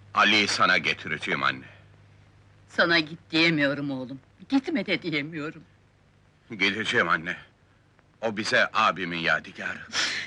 Ali'yi sana getireceğim anne. Sana git diyemiyorum oğlum. Gitme de diyemiyorum. Gideceğim anne. O bize abimin yadigarı.